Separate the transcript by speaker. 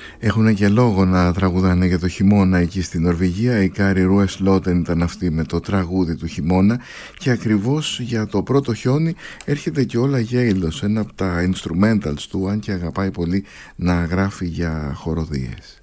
Speaker 1: Έχουν και λόγο να τραγουδάνε για το χειμώνα εκεί στην Νορβηγία. Η Κάρι Ρουεσλότεν ήταν αυτή με το τραγούδι του χειμώνα, και ακριβώς για το πρώτο χιόνι έρχεται και όλα γέιλος, ένα από τα instrumentals του, αν και αγαπάει πολύ να γράφει για χοροδίες.